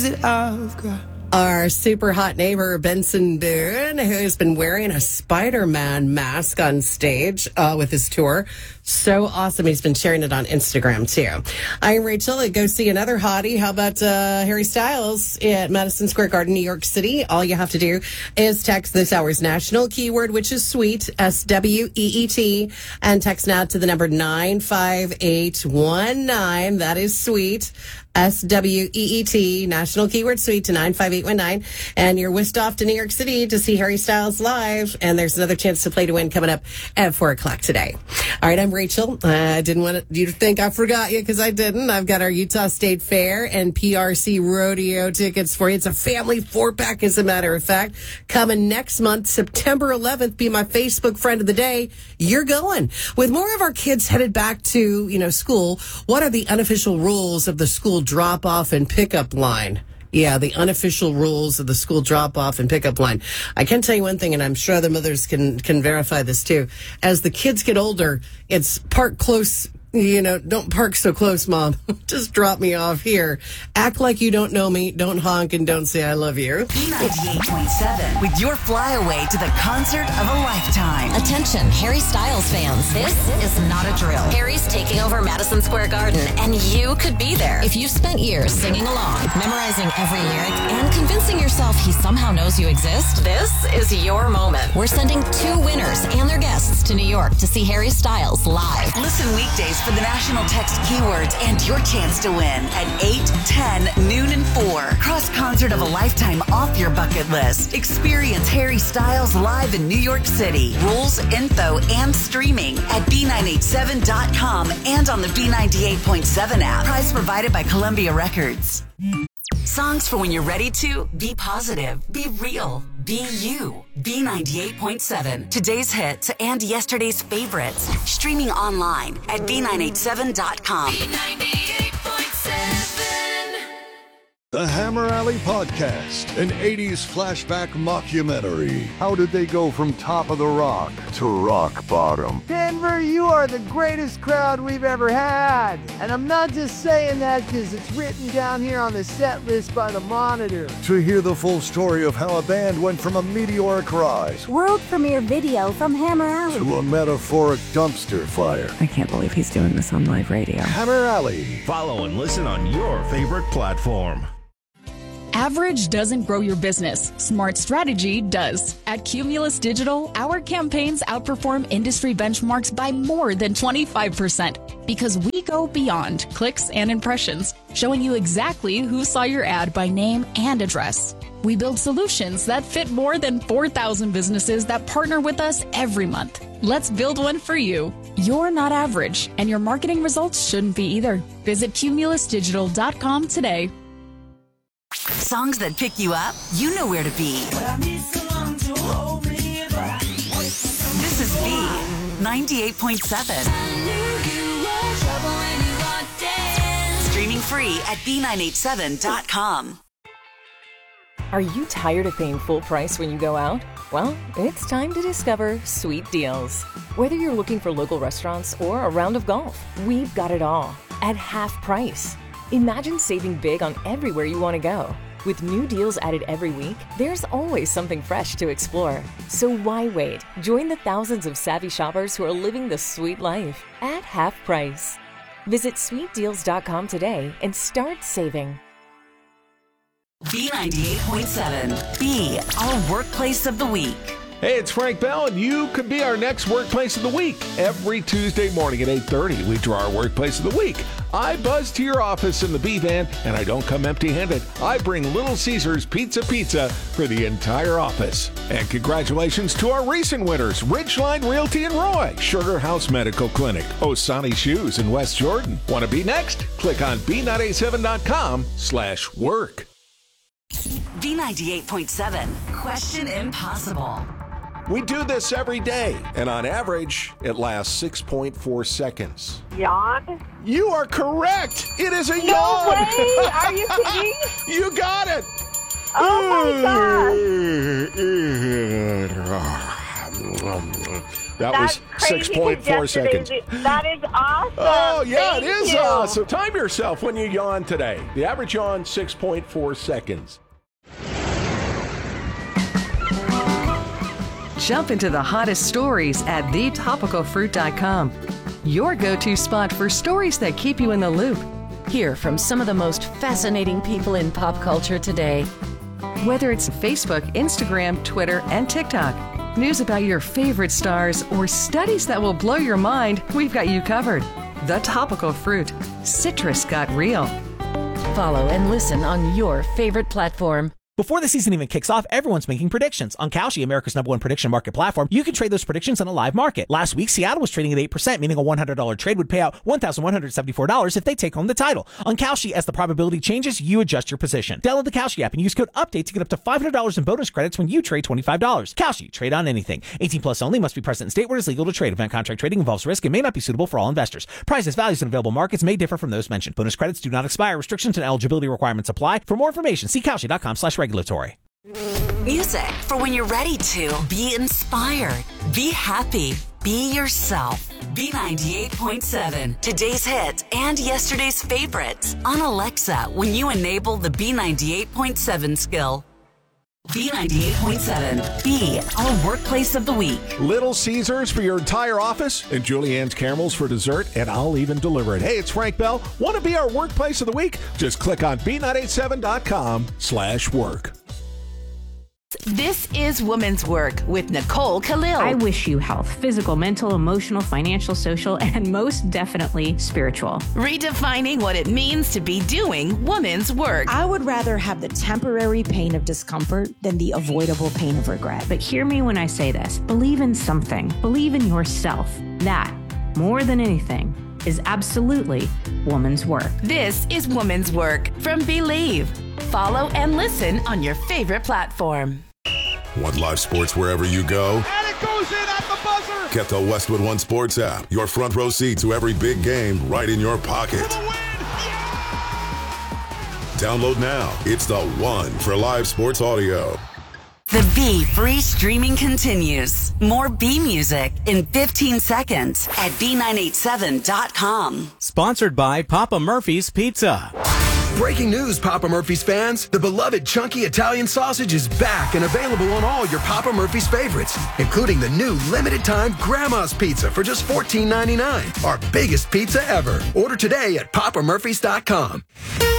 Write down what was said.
that I've got. Our super hot neighbor, Benson Boone, who's been wearing a Spider-Man mask on stage with his tour. So awesome. He's been sharing it on Instagram, too. I'm Rachel. Go see another hottie. How about Harry Styles at Madison Square Garden, New York City? All you have to do is text this hour's national keyword, which is sweet, SWEET, and text now to the number 95819. That is sweet. SWEET, national keyword sweet to 95819. And you're whisked off to New York City to see Harry Styles live. And there's another chance to play to win coming up at 4 o'clock today. All right, I'm Rachel. I didn't want you to think I forgot you because I didn't. I've got our Utah State Fair and PRC Rodeo tickets for you. It's a family 4-pack, as a matter of fact. Coming next month, September 11th. Be my Facebook friend of the day. You're going. With more of our kids headed back to, school, what are the unofficial rules of the school drop-off and pickup line? Yeah, the unofficial rules of the school drop-off and pickup line. I can tell you one thing, and I'm sure other mothers can verify this too. As the kids get older, it's park close. Don't park so close, Mom. Just drop me off here. Act like you don't know me. Don't honk and don't say I love you. B98.7 with your flyaway to the concert of a lifetime. Attention, Harry Styles fans. This is not a drill. Harry's taking over Madison Square Garden, and you could be there. If you've spent years singing along, memorizing every lyric, and convincing yourself he somehow knows you exist, this is your moment. We're sending 2 winners and their guests to New York to see Harry Styles live. Listen weekdays for the national text keywords and your chance to win at 8, 10, noon, and 4. Cross concert of a lifetime off your bucket list. Experience Harry Styles live in New York City. Rules, info, and streaming at B987.com and on the B98.7 app. Prize provided by Columbia Records. Songs for when you're ready to be positive, be real, be you. B98.7. Today's hits and yesterday's favorites. Streaming online at B987.com. B98.7. The Hammer Alley Podcast, an 80s flashback mockumentary. How did they go from top of the rock to rock bottom? Denver, you are the greatest crowd we've ever had. And I'm not just saying that because it's written down here on the set list by the Monitor. To hear the full story of how a band went from a meteoric rise World premiere video from Hammer Alley to a metaphoric dumpster fire. I can't believe he's doing this on live radio. Hammer Alley. Follow and listen on your favorite platform. Average doesn't grow your business. Smart strategy does. At Cumulus Digital, our campaigns outperform industry benchmarks by more than 25% because we go beyond clicks and impressions, showing you exactly who saw your ad by name and address. We build solutions that fit more than 4,000 businesses that partner with us every month. Let's build one for you. You're not average, and your marketing results shouldn't be either. Visit cumulusdigital.com today. Songs that pick you up, you know where to be. This is B98.7. Streaming free at B987.com. Are you tired of paying full price when you go out? Well, it's time to discover Sweet Deals. Whether you're looking for local restaurants or a round of golf, we've got it all at half price. Imagine saving big on everywhere you want to go. With new deals added every week, there's always something fresh to explore. So why wait? Join the thousands of savvy shoppers who are living the sweet life at half price. Visit sweetdeals.com today and start saving. B98.7. Be our workplace of the week. Hey, it's Frank Bell, and you could be our next Workplace of the Week. Every Tuesday morning at 8:30, we draw our Workplace of the Week. I buzz to your office in the B-Van, and I don't come empty-handed. I bring Little Caesars Pizza for the entire office. And congratulations to our recent winners, Ridgeline Realty in Roy, Sugar House Medical Clinic, Osani Shoes in West Jordan. Want to be next? Click on B987.com/work. B98.7. Question Impossible. We do this every day, and on average, it lasts 6.4 seconds. Yawn? You are correct. It is a yawn. No way. Are you kidding? You got it. Oh my That was crazy 6.4 seconds. That is awesome. Oh, yeah, Thank it is you. awesome. Time yourself when you yawn today. The average yawn, 6.4 seconds. Jump into the hottest stories at thetopicalfruit.com. Your go-to spot for stories that keep you in the loop. Hear from some of the most fascinating people in pop culture today. Whether it's Facebook, Instagram, Twitter, and TikTok, news about your favorite stars, or studies that will blow your mind, we've got you covered. The Topical Fruit. Citrus got real. Follow and listen on your favorite platform. Before the season even kicks off, everyone's making predictions. On Kalshi, America's #1 prediction market platform, you can trade those predictions in a live market. Last week, Seattle was trading at 8%, meaning a $100 trade would pay out $1,174 if they take home the title. On Kalshi, as the probability changes, you adjust your position. Download the Kalshi app and use code UPDATE to get up to $500 in bonus credits when you trade $25. Kalshi, trade on anything. 18 plus only, must be present in state where it is legal to trade. Event contract trading involves risk and may not be suitable for all investors. Prices, values, and available markets may differ from those mentioned. Bonus credits do not expire. Restrictions and eligibility requirements apply. For more information, see Kalshi.com/regulatory. Music for when you're ready to be inspired, be happy, be yourself. B98.7, today's hits and yesterday's favorites on Alexa when you enable the B98.7 skill. B98.7, be our workplace of the week. Little Caesars for your entire office and Julianne's Caramels for dessert, and I'll even deliver it. Hey, it's Frank Bell. Want to be our workplace of the week? Just click on B987.com/work. This is Women's Work with Nicole Khalil. I wish you health, physical, mental, emotional, financial, social, and most definitely spiritual. Redefining what it means to be doing women's work. I would rather have the temporary pain of discomfort than the avoidable pain of regret. But hear me when I say this. Believe in something. Believe in yourself. That, more than anything, is absolutely woman's work. This is Women's Work from Believe. Follow and listen on your favorite platform. Want live sports wherever you go? And it goes in at the buzzer! Get the Westwood One Sports app. Your front row seat to every big game right in your pocket. Download now. It's the one for live sports audio. The B free streaming continues. More B music in 15 seconds at B987.com. Sponsored by Papa Murphy's Pizza. Breaking news, Papa Murphy's fans. The beloved chunky Italian sausage is back and available on all your Papa Murphy's favorites, including the new limited time Grandma's Pizza for just $14.99. Our biggest pizza ever. Order today at papamurphys.com.